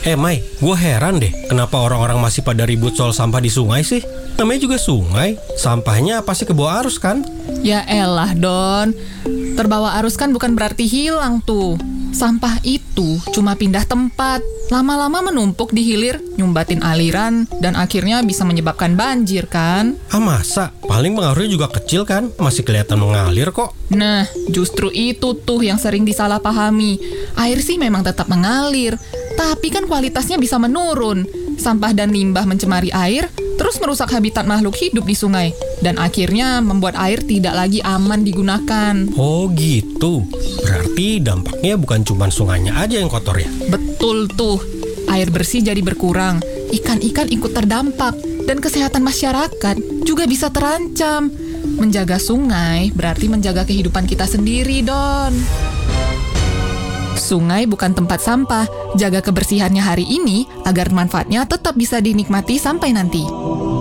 Mai, gue heran deh kenapa orang-orang masih pada ribut soal sampah di sungai sih? Namanya juga sungai, sampahnya pasti kebawa arus kan? Ya elah Don, terbawa arus kan bukan berarti hilang tuh. Sampah itu cuma pindah tempat, lama-lama menumpuk di hilir, nyumbatin aliran, dan akhirnya bisa menyebabkan banjir kan? Masa? Paling pengaruhnya juga kecil kan? Masih kelihatan mengalir kok. Nah, justru itu tuh yang sering disalahpahami. Air sih memang tetap mengalir, tapi kan kualitasnya bisa menurun. Sampah dan limbah mencemari air, terus merusak habitat makhluk hidup di sungai, dan akhirnya membuat air tidak lagi aman digunakan. Oh gitu, berarti dampaknya bukan cuma sungainya aja yang kotor ya? Betul tuh, air bersih jadi berkurang, ikan-ikan ikut terdampak, dan kesehatan masyarakat juga bisa terancam. Menjaga sungai berarti menjaga kehidupan kita sendiri, Don. Sungai bukan tempat sampah, jaga kebersihannya hari ini agar manfaatnya tetap bisa dinikmati sampai nanti.